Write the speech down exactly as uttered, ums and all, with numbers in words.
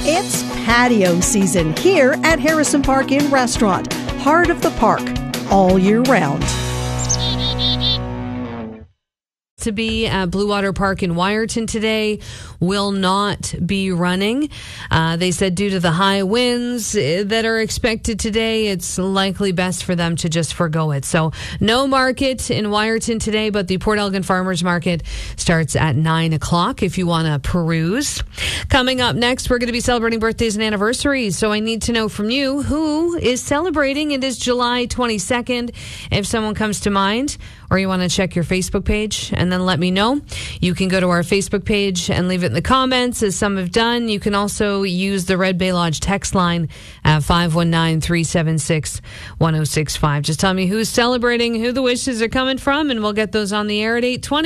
It's patio season here at Harrison Park Inn Restaurant, heart of the park, all year round. To be at Blue Water Park in Wyerton today will not be running. Uh, they said due to the high winds that are expected today, it's likely best for them to just forgo it. So no market in Wyerton today, but the Port Elgin Farmers Market starts at nine o'clock if you want to peruse. Coming up next, we're going to be celebrating birthdays and anniversaries. So I need to know from you who is celebrating. It is July twenty-second. If someone comes to mind, or you want to check your Facebook page and then let me know, you can go to our Facebook page and leave it in the comments, as some have done. You can also use the Red Bay Lodge text line at five one nine, three seven six, one oh six five. Just tell me who's celebrating, who the wishes are coming from, and we'll get those on the air at eight twenty.